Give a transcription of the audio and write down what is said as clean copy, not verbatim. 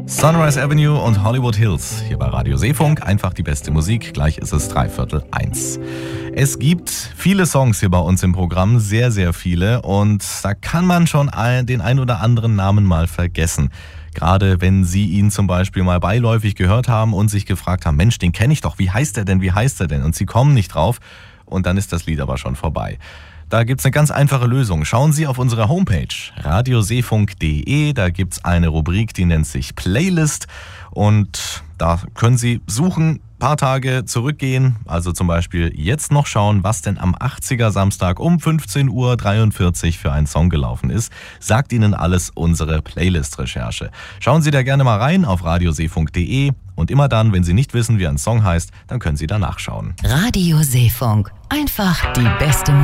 Sunrise Avenue und Hollywood Hills. Hier bei Radio Seefunk. Einfach die beste Musik. Gleich ist es 1:15. Es gibt viele Songs hier bei uns im Programm. Sehr, sehr viele. Und da kann man schon den ein oder anderen Namen mal vergessen. Gerade wenn Sie ihn zum Beispiel mal beiläufig gehört haben und sich gefragt haben, Mensch, den kenne ich doch. Wie heißt der denn? Wie heißt der denn? Und Sie kommen nicht drauf. Und dann ist das Lied aber schon vorbei. Da gibt's eine ganz einfache Lösung. Schauen Sie auf unsere Homepage radioseefunk.de. Da gibt's eine Rubrik, die nennt sich Playlist. Und da können Sie suchen, paar Tage zurückgehen. Also zum Beispiel jetzt noch schauen, was denn am 80er Samstag um 15:43 Uhr für ein Song gelaufen ist. Sagt Ihnen alles unsere Playlist-Recherche. Schauen Sie da gerne mal rein auf radioseefunk.de. Und immer dann, wenn Sie nicht wissen, wie ein Song heißt, dann können Sie da nachschauen. Radio Seefunk. Einfach die beste Musik.